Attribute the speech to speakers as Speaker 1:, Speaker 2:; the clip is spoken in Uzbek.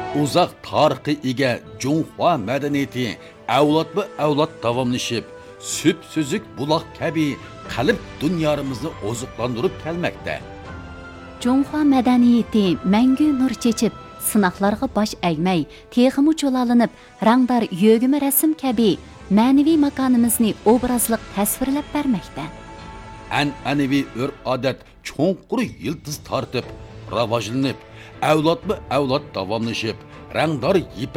Speaker 1: Uzaq tarixi ega Junhua madaniyati avlod davomlashib, süp-süzük buloq kabi qalb dunyomizni oziqlantirib kelmoqda.
Speaker 2: Junhua madaniyati mangu nur chechib, sinoqlarga bosh egmay, texmi cho'lalinib, rangdor yo'g'imi rasm kabi ma'naviy makonimizni obrazliq tasvirlab bermoqda.
Speaker 1: An'anaviy urf-odat cho'nqur yildiz tortib, rivojlanib, avlod davomlashib, rangdor